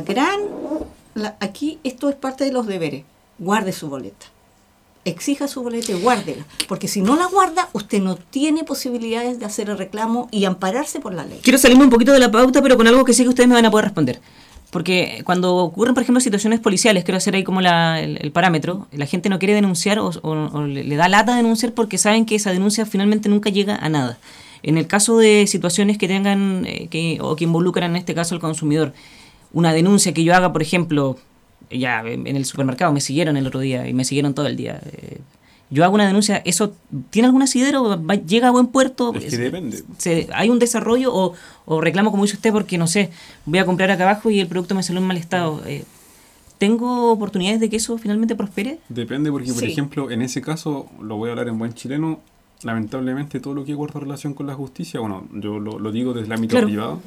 aquí esto es parte de los deberes. Guarde su boleta. Exija su boleta y guárdela. Porque si no la guarda, usted no tiene posibilidades de hacer el reclamo y ampararse por la ley. Quiero salirme un poquito de la pauta, pero con algo que sé que ustedes me van a poder responder. Porque cuando ocurren, por ejemplo, situaciones policiales, quiero hacer ahí como el parámetro, la gente no quiere denunciar o le da lata denunciar porque saben que esa denuncia finalmente nunca llega a nada. En el caso de situaciones que tengan o que involucran en este caso al consumidor, una denuncia que yo haga, por ejemplo, ya en el supermercado me siguieron el otro día y me siguieron todo el día. Yo hago una denuncia, ¿eso tiene algún asidero? ¿Llega a buen puerto? Es que depende. ¿Hay un desarrollo o reclamo, como dice usted, porque, no sé, voy a comprar acá abajo y el producto me salió en mal estado? ¿Tengo oportunidades de que eso finalmente prospere? Depende porque, por Sí. ejemplo, en ese caso, lo voy a hablar en buen chileno, lamentablemente todo lo que guarda relación con la justicia, bueno, yo lo digo desde el ámbito Claro. privado,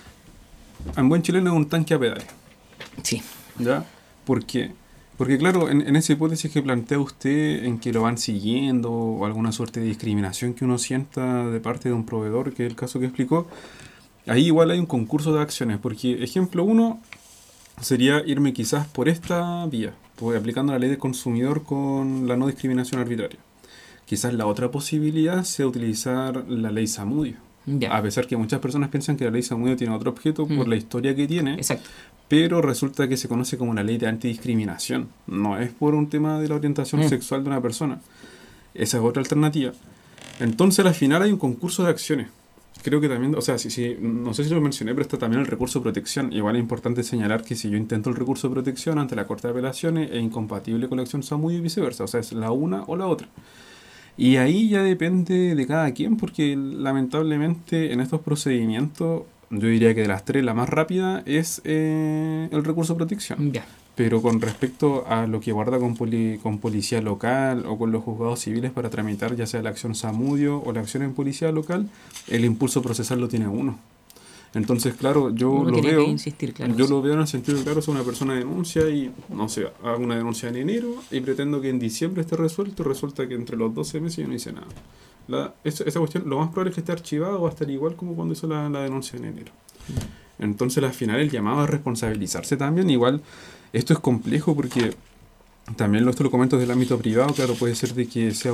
en buen chileno es un tanque a pedales. Sí. ¿Ya? ¿Por qué? Porque claro, en esa hipótesis que plantea usted en que lo van siguiendo o alguna suerte de discriminación que uno sienta de parte de un proveedor, que es el caso que explicó, ahí igual hay un concurso de acciones, porque ejemplo uno sería irme quizás por esta vía, pues aplicando la ley del consumidor con la no discriminación arbitraria. Quizás la otra posibilidad sea utilizar la ley Zamudio. Ya. A pesar que muchas personas piensan que la ley Zamudio tiene otro objeto por la historia que tiene, Exacto. pero resulta que se conoce como una ley de antidiscriminación. No es por un tema de la orientación sexual de una persona. Esa es otra alternativa. Entonces, al final hay un concurso de acciones. Creo que también, o sea, no sé si lo mencioné, pero está también el recurso de protección. Igual es importante señalar que si yo intento el recurso de protección ante la Corte de Apelaciones, es incompatible con la acción Zamudio y viceversa. O sea, es la una o la otra. Y ahí ya depende de cada quien, porque lamentablemente en estos procedimientos, yo diría que de las tres, la más rápida es el recurso de protección. Ya. Pero con respecto a lo que guarda con policía local o con los juzgados civiles para tramitar ya sea la acción Zamudio o la acción en policía local, el impulso procesal lo tiene uno. Entonces, claro, yo Uno lo tiene veo, que insistir, claro, yo sí. lo veo en el sentido de, claro, si una persona denuncia y, no sé, hago una denuncia en enero y pretendo que en diciembre esté resuelto, resulta que entre los 12 meses yo no hice nada. Esa cuestión, lo más probable es que esté archivado o va a estar igual como cuando hizo la denuncia en enero. Entonces, al final, el llamado a responsabilizarse también, igual, esto es complejo porque también esto lo comento desde el ámbito privado, claro, puede ser de que sea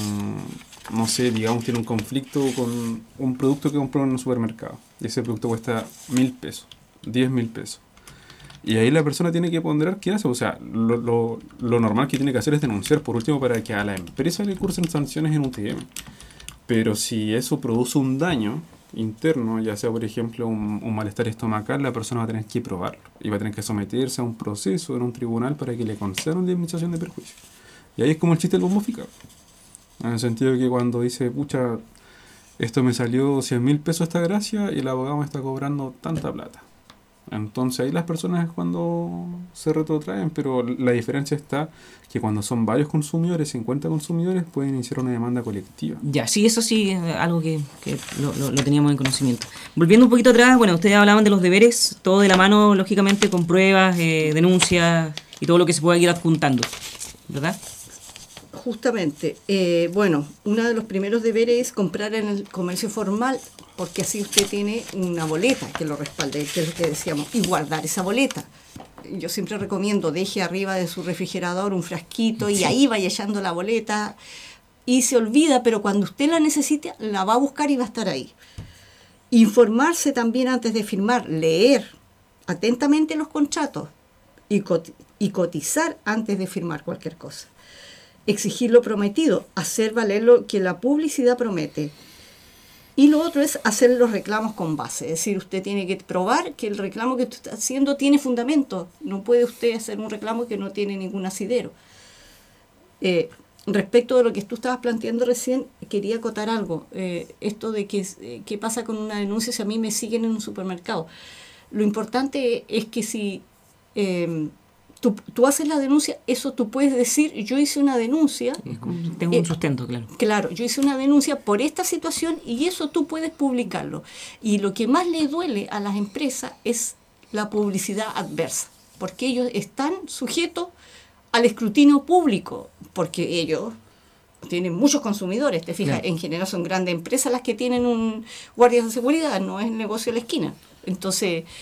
no sé, digamos, tiene un conflicto con un producto que compró en un supermercado. Y ese producto cuesta 1.000 pesos, 10.000 pesos. Y ahí la persona tiene que ponderar qué hace. O sea, lo normal que tiene que hacer es denunciar, por último, para que a la empresa le cursen sanciones en UTM. Pero si eso produce un daño interno, ya sea por ejemplo un malestar estomacal, la persona va a tener que probarlo y va a tener que someterse a un proceso en un tribunal para que le concedan una indemnización de perjuicio. Y ahí es como el chiste del bomboficado, en el sentido de que cuando dice, pucha, esto me salió 100.000 pesos esta gracia y el abogado me está cobrando tanta plata. Entonces ahí las personas es cuando se retrotraen, pero la diferencia está que cuando son varios consumidores, 50 consumidores, pueden iniciar una demanda colectiva. Ya, sí, eso sí es algo que lo teníamos en conocimiento. Volviendo un poquito atrás, bueno, ustedes hablaban de los deberes, todo de la mano, lógicamente, con pruebas, denuncias y todo lo que se pueda ir adjuntando, ¿verdad? Justamente, bueno, uno de los primeros deberes es comprar en el comercio formal, porque así usted tiene una boleta que lo respalde, que es lo que decíamos, y guardar esa boleta. Yo siempre recomiendo, deje arriba de su refrigerador un frasquito y ahí vaya echando la boleta y se olvida, pero cuando usted la necesite, la va a buscar y va a estar ahí. Informarse también antes de firmar, leer atentamente los contratos y cotizar antes de firmar cualquier cosa. Exigir lo prometido, hacer valer lo que la publicidad promete. Y lo otro es hacer los reclamos con base. Es decir, usted tiene que probar que el reclamo que usted está haciendo tiene fundamento. No puede usted hacer un reclamo que no tiene ningún asidero. Respecto de lo que tú estabas planteando recién, quería acotar algo. Esto de que qué pasa con una denuncia si a mí me siguen en un supermercado. Lo importante es que si tú haces la denuncia, eso tú puedes decir, yo hice una denuncia. Tengo un sustento, claro. Claro, yo hice una denuncia por esta situación y eso tú puedes publicarlo. Y lo que más le duele a las empresas es la publicidad adversa, porque ellos están sujetos al escrutinio público, porque ellos tienen muchos consumidores, te fijas, Claro. En general son grandes empresas las que tienen un guardias de seguridad, no es el negocio de la esquina. Entonces,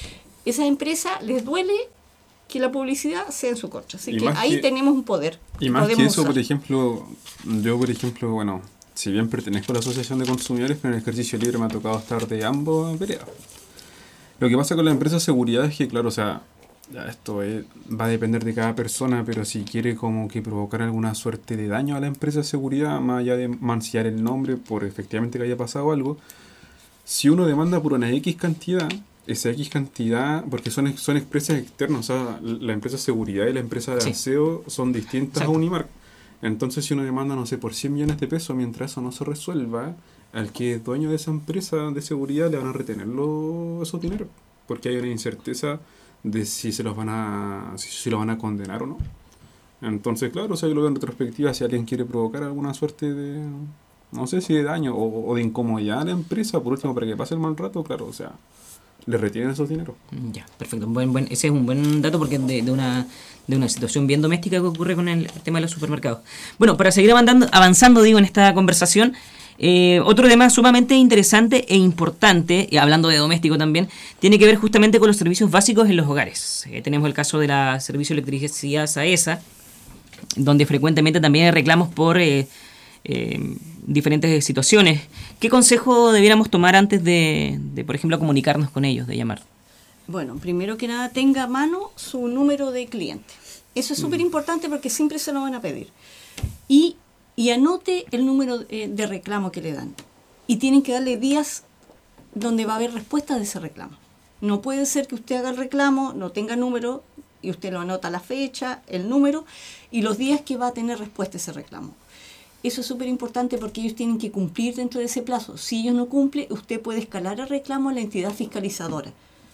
esas empresas les duele que la publicidad sea en su contra. Así Y que más ahí que- tenemos un poder. Y más que podemos eso, usar. por ejemplo, yo, bueno, si bien pertenezco a la Asociación de Consumidores, pero en el ejercicio libre me ha tocado estar de ambos veredas. Lo que pasa con la empresa de seguridad es que, claro, o sea, ya esto va a depender de cada persona, pero si quiere como que provocar alguna suerte de daño a la empresa de seguridad, más allá de mancillar el nombre por efectivamente que haya pasado algo, si uno demanda por una X cantidad, esa X cantidad, porque son empresas externas, o sea, la empresa de seguridad y la empresa de Sí. aseo son distintas Exacto. a Unimark. Entonces, si uno demanda, no sé, por 100 millones de pesos, mientras eso no se resuelva, al que es dueño de esa empresa de seguridad le van a retener esos dineros, porque hay una incerteza de si se los van a si lo van a condenar o no. Entonces, claro, o sea, yo lo veo en retrospectiva, si alguien quiere provocar alguna suerte de, no sé si de daño o de incomodidad a la empresa, por último, para que pase el mal rato, claro, o sea, le retienen esos dineros. Ya, perfecto. Ese es un buen dato porque es de una situación bien doméstica que ocurre con el tema de los supermercados. Bueno, para seguir avanzando, digo, en esta conversación, otro tema sumamente interesante e importante, y hablando de doméstico también, tiene que ver justamente con los servicios básicos en los hogares. Tenemos el caso de la Servicio de Electricidad SAESA, donde frecuentemente también hay reclamos por diferentes situaciones. ¿Qué consejo debiéramos tomar antes de, por ejemplo, comunicarnos con ellos, de llamar? Bueno, primero que nada, tenga a mano su número de cliente. Eso es súper importante porque siempre se lo van a pedir. Y anote el número de reclamo que le dan. Y tienen que darle días donde va a haber respuesta de ese reclamo. No puede ser que usted haga el reclamo, no tenga número, y usted lo anota la fecha, el número, y los días que va a tener respuesta ese reclamo. Eso es súper importante porque ellos tienen que cumplir dentro de ese plazo. Si ellos no cumplen, usted puede escalar el reclamo a la entidad fiscalizadora.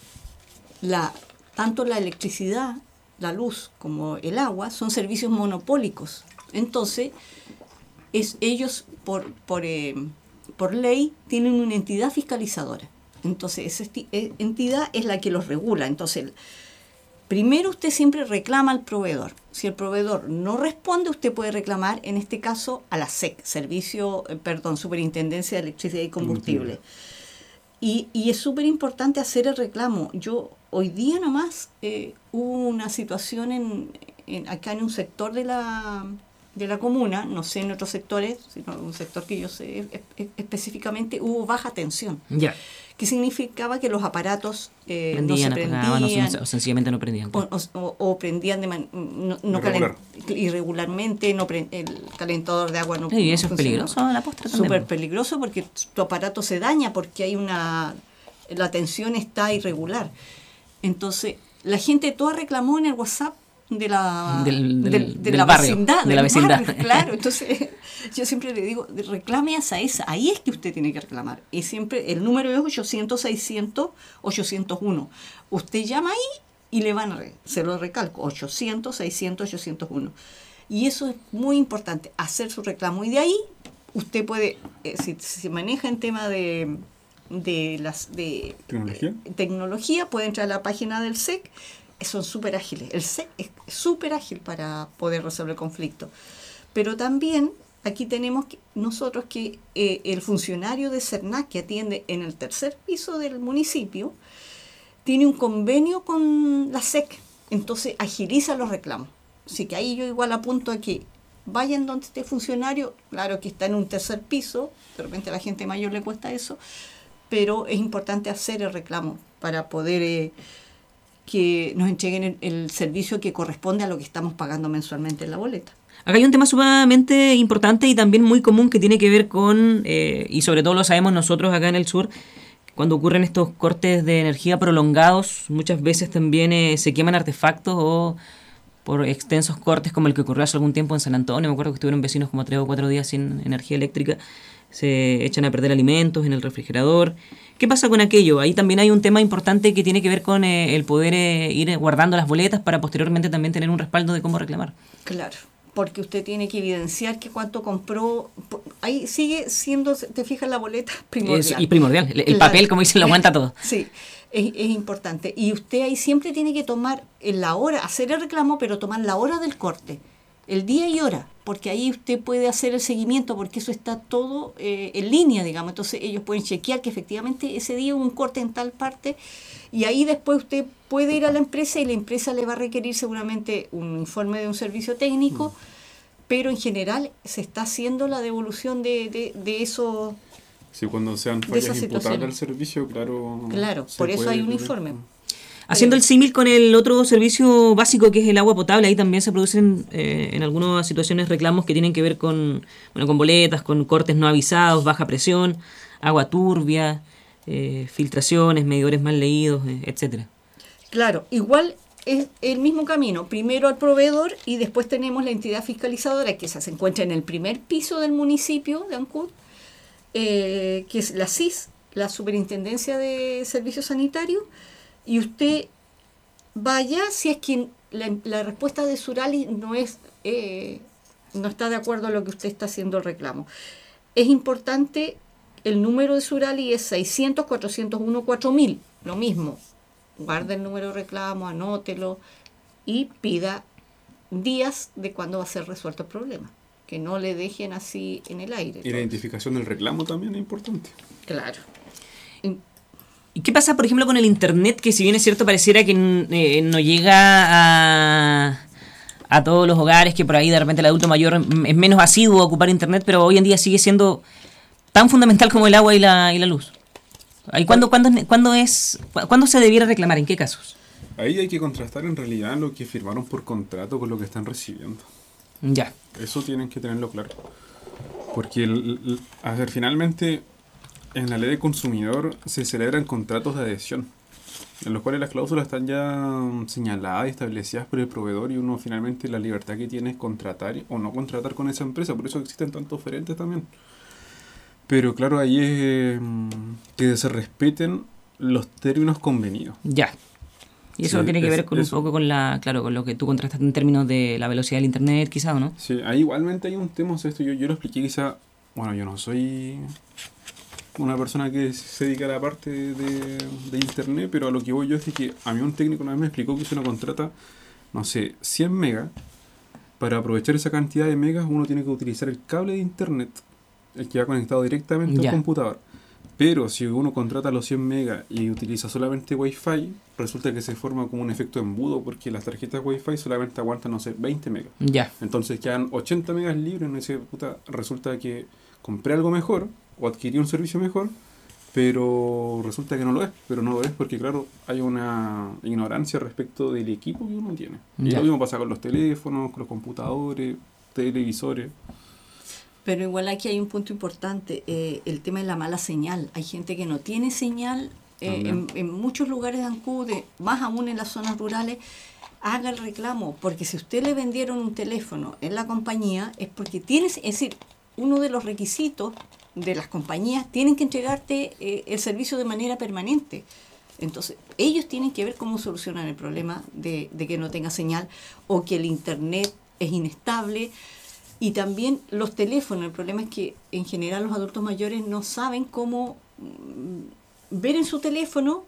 Tanto la electricidad, la luz como el agua son servicios monopólicos. Entonces, ellos por ley tienen una entidad fiscalizadora. Entonces, esa entidad es la que los regula. Entonces, primero usted siempre reclama al proveedor. Si el proveedor no responde, usted puede reclamar, en este caso, a la SEC, Superintendencia de Electricidad y Combustible. Y es súper importante hacer el reclamo. Yo hoy día nomás hubo una situación acá en un sector de la comuna, no sé en otros sectores, sino un sector que yo sé específicamente, hubo baja tensión. Ya. Que significaba que los aparatos Prendían, no se apagaban, prendían. o sencillamente no prendían. O prendían Irregular. irregularmente, el calentador de agua no Y eso es funcionaba. peligroso a la postre también. Súper peligroso porque tu aparato se daña porque la tensión está irregular. Entonces, la gente toda reclamó en el WhatsApp de la barrio, vecindad. de la del vecindad. barrio, claro, entonces yo siempre le digo, reclame a SAESA, ahí es que usted tiene que reclamar. Y siempre el número es 800-600-801. Usted llama ahí y le van se lo recalco, 800-600-801. Y eso es muy importante, hacer su reclamo. Y de ahí usted puede, si se maneja en tema de tecnología, puede entrar a la página del SEC. Son súper ágiles. El SEC es súper ágil para poder resolver conflictos. Pero también aquí tenemos nosotros que el funcionario de CERNAC que atiende en el tercer piso del municipio tiene un convenio con la SEC. Entonces agiliza los reclamos. Así que ahí yo igual apunto a que vayan donde esté funcionario. Claro que está en un tercer piso. De repente a la gente mayor le cuesta eso. Pero es importante hacer el reclamo para poder que nos entreguen el servicio que corresponde a lo que estamos pagando mensualmente en la boleta. Acá hay un tema sumamente importante y también muy común que tiene que ver con, y sobre todo lo sabemos nosotros acá en el sur, cuando ocurren estos cortes de energía prolongados, muchas veces también se queman artefactos o por extensos cortes como el que ocurrió hace algún tiempo en San Antonio. Me acuerdo que estuvieron vecinos como 3 o 4 días sin energía eléctrica. Se echan a perder alimentos en el refrigerador. ¿Qué pasa con aquello? Ahí también hay un tema importante que tiene que ver con el poder ir guardando las boletas para posteriormente también tener un respaldo de cómo reclamar. Claro, porque usted tiene que evidenciar que cuánto compró. Ahí sigue siendo, te fijas, la boleta primordial. Y primordial. El Claro. papel, como dicen, lo aguanta todo. Sí, es importante. Y usted ahí siempre tiene que tomar la hora, hacer el reclamo, pero tomar la hora del corte. el día y hora, porque ahí usted puede hacer el seguimiento, porque eso está todo en línea, digamos. Entonces ellos pueden chequear que efectivamente ese día hubo un corte en tal parte, y ahí después usted puede ir a la empresa y la empresa le va a requerir seguramente un informe de un servicio técnico, pero en general se está haciendo la devolución de eso. Sí, cuando sean fallas imputables al servicio, claro. Claro, por eso hay un informe. Haciendo el símil con el otro servicio básico que es el agua potable, ahí también se producen en algunas situaciones reclamos que tienen que ver con boletas, con cortes no avisados, baja presión, agua turbia, filtraciones, medidores mal leídos, etcétera. Claro, igual es el mismo camino, primero al proveedor y después tenemos la entidad fiscalizadora que se encuentra en el primer piso del municipio de Ancud, que es la SIS, la Superintendencia de Servicios Sanitarios, y usted vaya si es que la respuesta de Surali no está de acuerdo a lo que usted está haciendo el reclamo. Es importante, el número de Surali es 600-401-4000, lo mismo. Guarde el número de reclamo, anótelo y pida días de cuándo va a ser resuelto el problema. Que no le dejen así en el aire. Y la identificación del reclamo también es importante. Claro. ¿Y qué pasa, por ejemplo, con el Internet, que si bien es cierto pareciera que no llega a todos los hogares, que por ahí de repente el adulto mayor es menos asiduo a ocupar Internet, pero hoy en día sigue siendo tan fundamental como el agua y la luz? ¿Cuándo se debiera reclamar? ¿En qué casos? Ahí hay que contrastar en realidad lo que firmaron por contrato con lo que están recibiendo. Ya. Eso tienen que tenerlo claro. Porque, a ver, finalmente, en la ley de consumidor se celebran contratos de adhesión, en los cuales las cláusulas están ya señaladas y establecidas por el proveedor, y uno finalmente la libertad que tiene es contratar o no contratar con esa empresa. Por eso existen tantos oferentes también. Pero claro, ahí es que se respeten los términos convenidos. Ya. Y eso tiene que ver con un poco con con lo que tú contrastaste en términos de la velocidad del Internet, quizá, ¿o no? Sí, ahí igualmente hay un tema, o sea, esto yo lo expliqué quizá, bueno, yo no soy una persona que se dedica a la parte de Internet, pero a lo que voy yo es que a mí un técnico una vez me explicó que si uno contrata, no sé, 100 megas, para aprovechar esa cantidad de megas uno tiene que utilizar el cable de Internet, el que va conectado directamente al computador. Pero si uno contrata los 100 megas y utiliza solamente Wi-Fi, resulta que se forma como un efecto embudo, porque las tarjetas Wi-Fi solamente aguantan, no sé, 20 megas. Ya. Entonces quedan 80 megas libres, no sé, resulta que compré algo mejor o adquirí un servicio mejor, pero resulta que no lo es. Pero no lo es porque, claro, hay una ignorancia respecto del equipo que uno tiene. Y lo mismo pasa con los teléfonos, con los computadores, televisores. Pero igual aquí hay un punto importante, el tema de la mala señal. Hay gente que no tiene señal en muchos lugares de Ancud, más aún en las zonas rurales. Haga el reclamo, porque si usted le vendieron un teléfono en la compañía, es porque tienes, es decir, uno de los requisitos de las compañías tienen que entregarte el servicio de manera permanente. Entonces, ellos tienen que ver cómo solucionan el problema de que no tenga señal o que el Internet es inestable. Y también los teléfonos, el problema es que en general los adultos mayores no saben cómo ver en su teléfono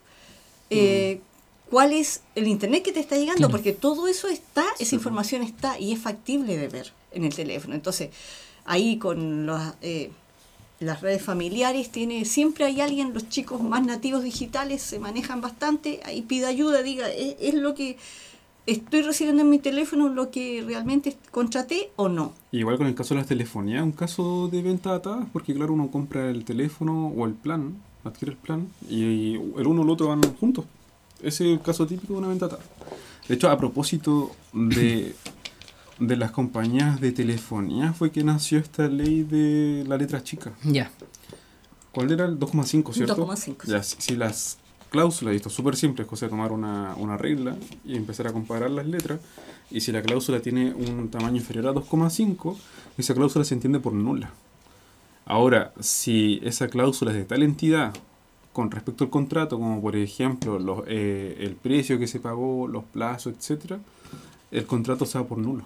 cuál es el Internet que te está llegando, porque todo eso está, esa información está y es factible de ver en el teléfono. Entonces, ahí con las redes familiares siempre hay alguien, los chicos más nativos digitales se manejan bastante, ahí pide ayuda, diga, ¿es lo que estoy recibiendo en mi teléfono lo que realmente contraté o no? Igual con el caso de las telefonías, un caso de venta atada, porque claro, uno compra el teléfono o el plan, adquiere el plan, y el uno y el otro van juntos. Ese es el caso típico de una venta atada. De hecho, a propósito de las compañías de telefonía, fue que nació esta ley de la letra chica. Ya. ¿Cuál era? El 2,5, ¿cierto? 2,5. Ya, si las cláusulas, y esto es súper simple, es cosa de tomar una regla y empezar a comparar las letras, y si la cláusula tiene un tamaño inferior a 2,5, esa cláusula se entiende por nula. Ahora, si esa cláusula es de tal entidad con respecto al contrato, como por ejemplo el precio que se pagó, los plazos, etcétera, el contrato se da por nulo.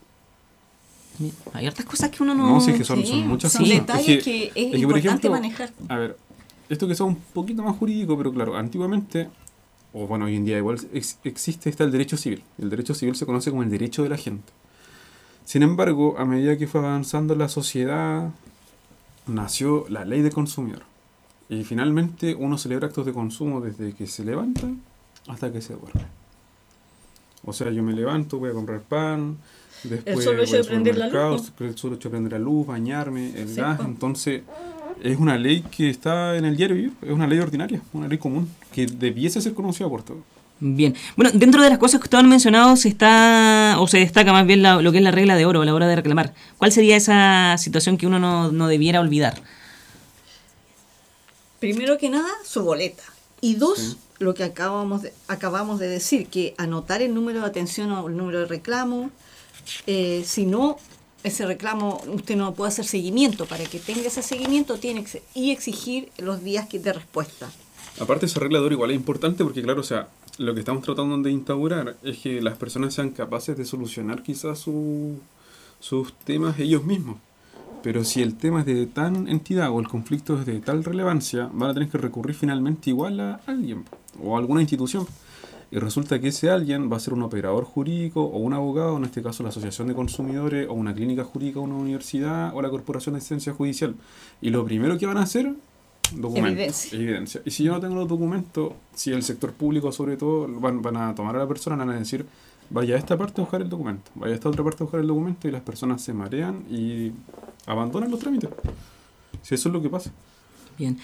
Hay hartas cosas que uno no... No, sí, que son muchas son cosas. Detalles que es importante, por ejemplo, manejar. A ver, esto que es un poquito más jurídico, pero claro, antiguamente, o bueno, hoy en día igual está el derecho civil. El derecho civil se conoce como el derecho de la gente. Sin embargo, a medida que fue avanzando la sociedad, nació la ley de consumidor. Y finalmente uno celebra actos de consumo desde que se levanta hasta que se duerme. O sea, yo me levanto, voy a comprar pan, después El solo hecho voy de al prender la supermercado, luz, el solo hecho de prender la luz, bañarme, el Sí, gas. po. Entonces, es una ley que está en el diario vivir, es una ley ordinaria, una ley común, que debiese ser conocida por todos. Bien. Bueno, dentro de las cosas que ustedes han mencionado se destaca más bien lo que es la regla de oro a la hora de reclamar. ¿Cuál sería esa situación que uno no debiera olvidar? Primero que nada, su boleta. Y dos, Sí. lo que acabamos de decir, que anotar el número de atención o el número de reclamo. Si no, ese reclamo usted no puede hacer seguimiento. Para que tenga ese seguimiento tiene que y exigir los días de respuesta. Aparte, esa regla de oro igual es importante porque, claro, o sea, lo que estamos tratando de instaurar es que las personas sean capaces de solucionar quizás sus temas ellos mismos. Pero si el tema es de tan entidad o el conflicto es de tal relevancia, van a tener que recurrir finalmente igual a alguien o a alguna institución. Y resulta que ese alguien va a ser un operador jurídico o un abogado, en este caso la Asociación de Consumidores o una clínica jurídica o una universidad o la Corporación de Asistencia Judicial. Y lo primero que van a hacer, documentos, evidencia. Y si yo no tengo los documentos, si el sector público sobre todo van a tomar a la persona, van a decir, vaya a esta parte a buscar el documento, vaya a esta otra parte a buscar el documento, y las personas se marean y abandonan los trámites. Si eso es lo que pasa. Bien.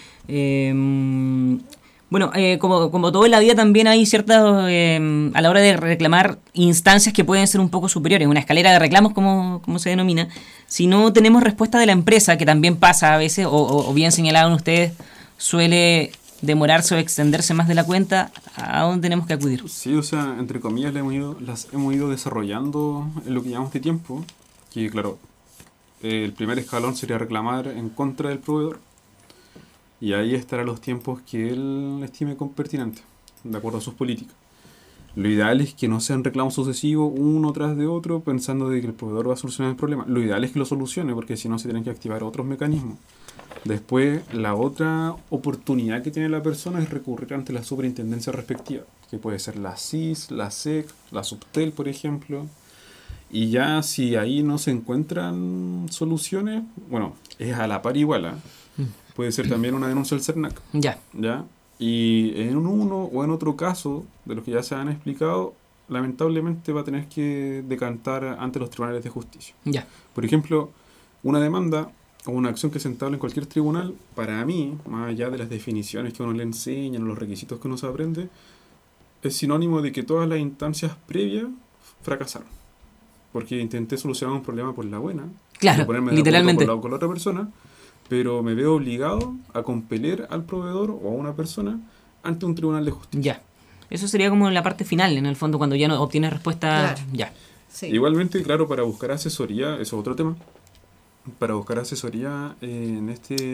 Bueno, como todo en la vida también hay ciertas, a la hora de reclamar, instancias que pueden ser un poco superiores, una escalera de reclamos como se denomina. Si no tenemos respuesta de la empresa, que también pasa a veces, o bien señalaban ustedes, suele demorarse o extenderse más de la cuenta, ¿a dónde tenemos que acudir? Sí, o sea, entre comillas las hemos ido desarrollando en lo que llamamos de tiempo, que claro, el primer escalón sería reclamar en contra del proveedor, y ahí estarán los tiempos que él estime pertinentes, de acuerdo a sus políticas. Lo ideal es que no sean reclamos sucesivos uno tras de otro pensando de que el proveedor va a solucionar el problema. Lo ideal es que lo solucione, porque si no se tienen que activar otros mecanismos. Después, la otra oportunidad que tiene la persona es recurrir ante la superintendencia respectiva, que puede ser la CIS, la SEC, la Subtel, por ejemplo. Y ya si ahí no se encuentran soluciones, bueno, es a la par igual, ¿eh? Puede ser también una denuncia al CERNAC. Ya. ¿Ya? Y en uno o en otro caso, de los que ya se han explicado, lamentablemente va a tener que decantar ante los tribunales de justicia. Ya. Por ejemplo, una demanda o una acción que se entable en cualquier tribunal, para mí, más allá de las definiciones que uno le enseñan o los requisitos que uno se aprende, es sinónimo de que todas las instancias previas fracasaron. Porque intenté solucionar un problema por la buena, Claro, y ponerme de literalmente. acuerdo con la otra persona, pero me veo obligado a compeler al proveedor o a una persona ante un tribunal de justicia. Ya. Eso sería como la parte final, en el fondo, cuando ya no obtienes respuesta. Claro. Ya. Sí. Igualmente, claro, para buscar asesoría, eso es otro tema, para buscar asesoría en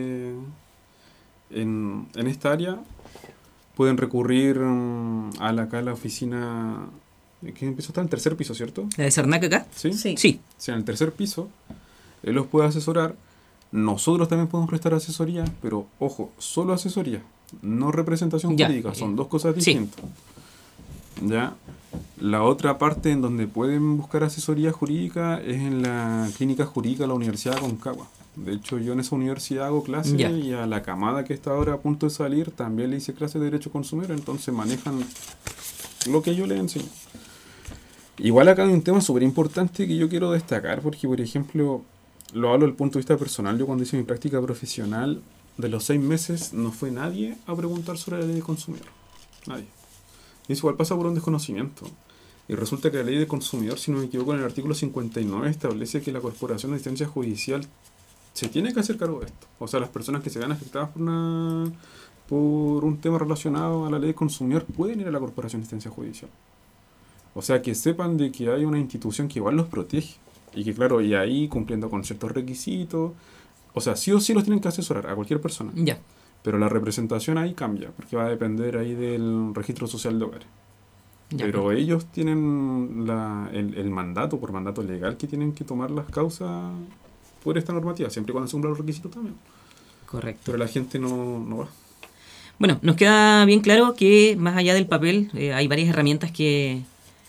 esta área, pueden recurrir acá a la oficina, ¿qué piso está? En el tercer piso, ¿cierto? ¿La de Cernac acá? ¿Sí? Sí. Sí. O sea, en el tercer piso, él los puede asesorar. Nosotros también podemos prestar asesoría, pero ojo, solo asesoría, no representación Ya. jurídica, son dos cosas Sí. distintas. ¿Ya? La otra parte en donde pueden buscar asesoría jurídica es en la clínica jurídica de la Universidad de Aconcagua. De hecho, yo en esa universidad hago clases Ya. y a la camada que está ahora a punto de salir también le hice clases de Derecho Consumidor, entonces manejan lo que yo les enseño. Igual acá hay un tema súper importante que yo quiero destacar, porque por ejemplo, lo hablo desde el punto de vista personal, yo cuando hice mi práctica profesional, de los 6 meses no fue nadie a preguntar sobre la ley de consumidor. Nadie. Y eso igual pasa por un desconocimiento. Y resulta que la ley de consumidor, si no me equivoco, en el artículo 59 establece que la Corporación de Asistencia Judicial se tiene que hacer cargo de esto. O sea, las personas que se vean afectadas por un tema relacionado a la ley de consumidor pueden ir a la Corporación de Asistencia Judicial. O sea, que sepan de que hay una institución que igual los protege. Y que claro, y ahí cumpliendo con ciertos requisitos, o sea, sí o sí los tienen que asesorar a cualquier persona. Ya. Pero la representación ahí cambia, porque va a depender ahí del registro social de hogares. Ya. Pero ellos tienen el mandato, por mandato legal, que tienen que tomar las causas por esta normativa, siempre y cuando se cumplan los requisitos también. Correcto. Pero la gente no va. Bueno, nos queda bien claro que más allá del papel hay varias herramientas que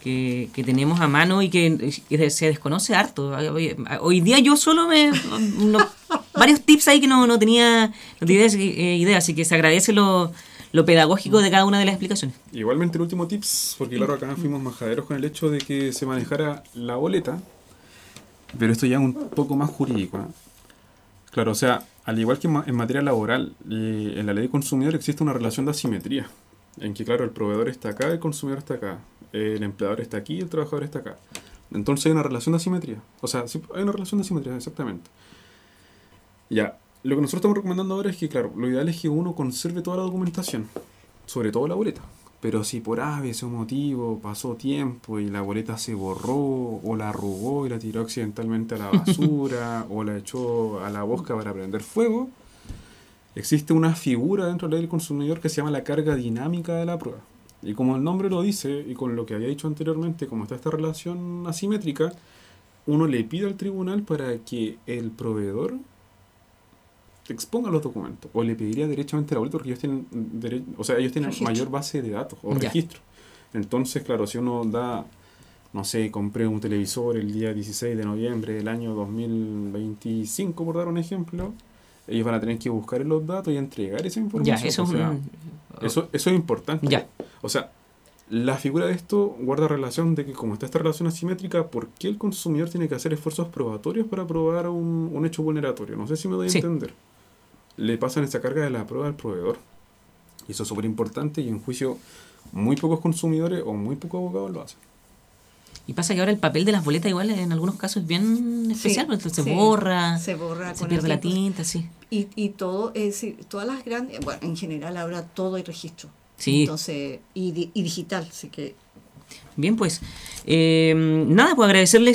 tenemos a mano y que se desconoce harto. Hoy día yo solo varios tips ahí que no tenía idea, así que se agradece lo pedagógico de cada una de las explicaciones. Igualmente el último tips, porque claro, acá fuimos majaderos con el hecho de que se manejara la boleta, pero esto ya es un poco más jurídico, ¿eh? Claro, o sea, al igual que en materia laboral, en la ley de consumidor existe una relación de asimetría, en que claro, el proveedor está acá, el consumidor está acá, el empleador está aquí, el trabajador está acá. Entonces hay una relación de asimetría, o sea, sí, hay una relación de asimetría, exactamente. Ya, lo que nosotros estamos recomendando ahora es que, claro, lo ideal es que uno conserve toda la documentación, sobre todo la boleta. Pero si por ese motivo pasó tiempo y la boleta se borró, o la arrugó y la tiró accidentalmente a la basura, o la echó a la bosca para prender fuego, existe una figura dentro de la ley del consumidor que se llama la carga dinámica de la prueba. Y como el nombre lo dice, y con lo que había dicho anteriormente, como está esta relación asimétrica, uno le pide al tribunal para que el proveedor exponga los documentos, o le pediría derechamente la boleta porque ellos tienen ellos tienen registro, mayor base de datos o registro. Entonces, claro, si uno da, no sé, compré un televisor el día 16 de noviembre del año 2025, por dar un ejemplo, ellos van a tener que buscar en los datos y entregar esa información. Ya, eso es importante. Ya. O sea, la figura de esto guarda relación de que como está esta relación asimétrica, ¿por qué el consumidor tiene que hacer esfuerzos probatorios para probar un hecho vulneratorio? No sé si me doy a entender. Le pasan esa carga de la prueba al proveedor. Y eso es súper importante, y en juicio muy pocos consumidores o muy pocos abogados lo hacen. Y pasa que ahora el papel de las boletas igual en algunos casos es bien especial, porque se borra, se pierde la tinta, sí. Y todo, es decir, todas las grandes, bueno, en general ahora todo hay registro. Sí. Entonces, y digital, así que... Bien, pues, nada, pues agradecerle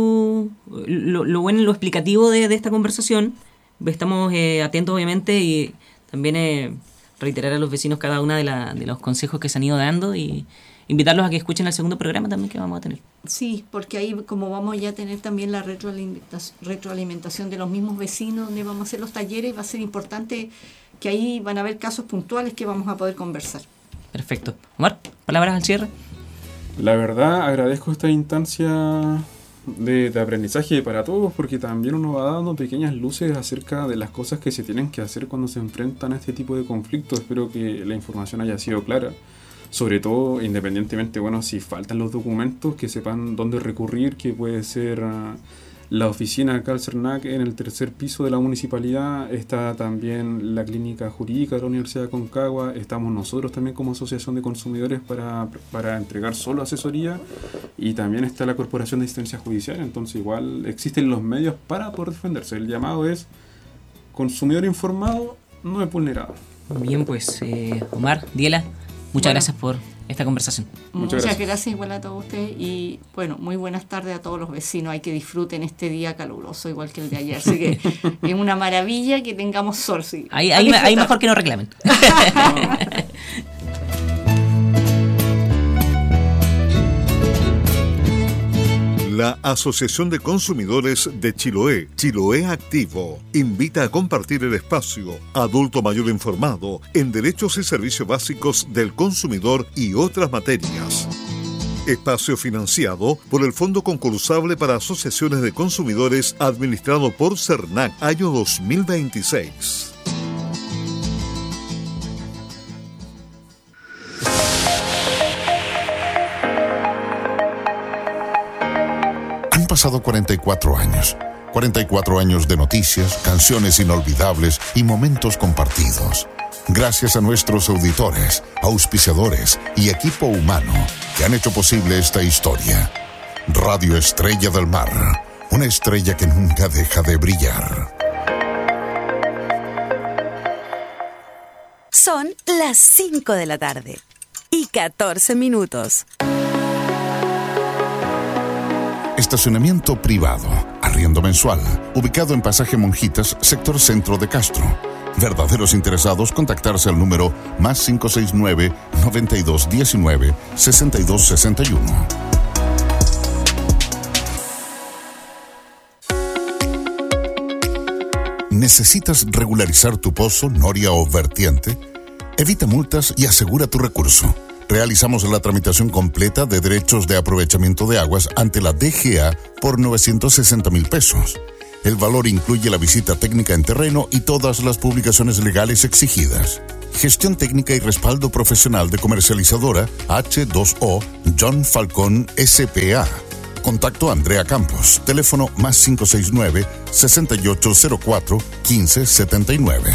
lo bueno y lo explicativo de esta conversación. Estamos atentos, obviamente, y también reiterar a los vecinos cada una de los consejos que se han ido dando y invitarlos a que escuchen el segundo programa también que vamos a tener. Sí, porque ahí como vamos ya a tener también la retroalimentación de los mismos vecinos donde vamos a hacer los talleres, va a ser importante que ahí van a haber casos puntuales que vamos a poder conversar. Perfecto. Omar, palabras al cierre. La verdad, agradezco esta instancia de aprendizaje para todos, porque también uno va dando pequeñas luces acerca de las cosas que se tienen que hacer cuando se enfrentan a este tipo de conflictos. Espero que la información haya sido clara, sobre todo independientemente, bueno, si faltan los documentos, que sepan dónde recurrir, que puede ser la oficina acá al CERNAC en el 3er piso de la municipalidad, está también la clínica jurídica de la Universidad de Aconcagua, estamos nosotros también como asociación de consumidores para entregar solo asesoría, y también está la Corporación de Asistencia Judicial. Entonces igual existen los medios para poder defenderse. El llamado es: consumidor informado no es vulnerado. Bien, pues Omar, Diela, muchas gracias por esta conversación. Muchas gracias igual a todos ustedes, y bueno, muy buenas tardes a todos los vecinos. Hay que disfruten este día caluroso igual que el de ayer, así que es una maravilla que tengamos sol. Sí. Ahí mejor que no reclamen. La Asociación de Consumidores de Chiloé, Chiloé Activo, invita a compartir el espacio Adulto Mayor Informado en Derechos y Servicios Básicos del Consumidor y otras materias. Espacio financiado por el Fondo Concursable para Asociaciones de Consumidores, administrado por CERNAC, año 2026. Han pasado 44 años. 44 años de noticias, canciones inolvidables y momentos compartidos. Gracias a nuestros auditores, auspiciadores y equipo humano que han hecho posible esta historia. Radio Estrella del Mar, una estrella que nunca deja de brillar. Son las 5 de la tarde y 14 minutos. Estacionamiento privado, arriendo mensual, ubicado en Pasaje Monjitas, sector centro de Castro. Verdaderos interesados, contactarse al número +569 9219 6261. ¿Necesitas regularizar tu pozo, noria o vertiente? Evita multas y asegura tu recurso. Realizamos la tramitación completa de derechos de aprovechamiento de aguas ante la DGA por 960,000 pesos. El valor incluye la visita técnica en terreno y todas las publicaciones legales exigidas. Gestión técnica y respaldo profesional de comercializadora H2O John Falcón S.p.A. Contacto Andrea Campos. Teléfono +569 6804 1579.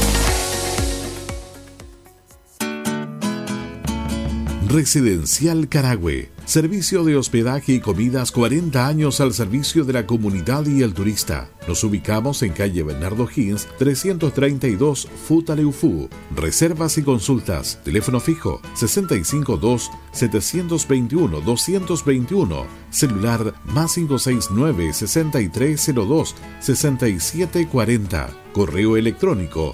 Residencial Carahue. Servicio de hospedaje y comidas 40 años al servicio de la comunidad y el turista. Nos ubicamos en calle Bernardo Higgins, 332, Futaleufú. Reservas y consultas. Teléfono fijo 652-721-221. Celular +569 6302 6740. Correo electrónico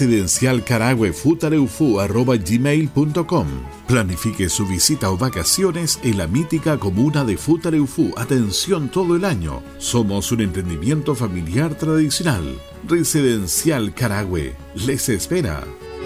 residencialcarahuefutaleufú@gmail.com. Planifique su visita o vacaciones en la mítica comuna de Futaleufú. Atención todo el año. Somos un emprendimiento familiar tradicional. Residencial Carahue les espera.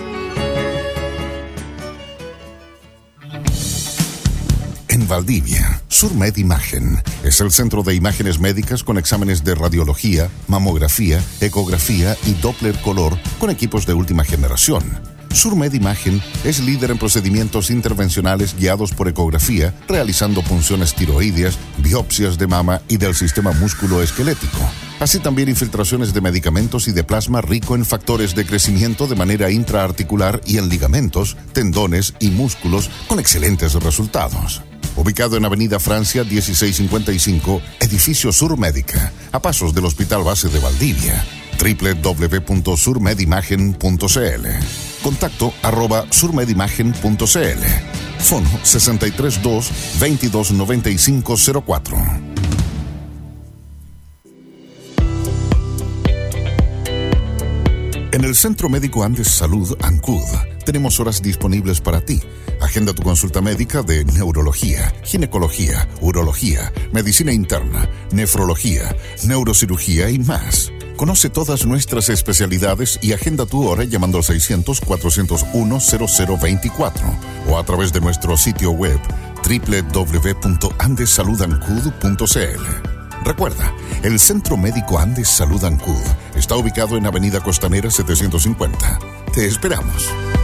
En Valdivia, Surmed Imagen es el centro de imágenes médicas con exámenes de radiología, mamografía, ecografía y Doppler color con equipos de última generación. Surmed Imagen es líder en procedimientos intervencionales guiados por ecografía, realizando punciones tiroideas, biopsias de mama y del sistema músculo-esquelético. Así también infiltraciones de medicamentos y de plasma rico en factores de crecimiento de manera intraarticular y en ligamentos, tendones y músculos con excelentes resultados. Ubicado en Avenida Francia 1655, Edificio Sur Médica, a pasos del Hospital Base de Valdivia. www.surmedimagen.cl. Contacto @surmedimagen.cl. Fono 632 229504. En el Centro Médico Andes Salud ANCUD tenemos horas disponibles para ti. Agenda tu consulta médica de neurología, ginecología, urología, medicina interna, nefrología, neurocirugía y más. Conoce todas nuestras especialidades y agenda tu hora llamando al 600-401-0024 o a través de nuestro sitio web www.andesaludancud.cl. Recuerda, el Centro Médico Andes Salud ANCUD está ubicado en Avenida Costanera 750. Te esperamos.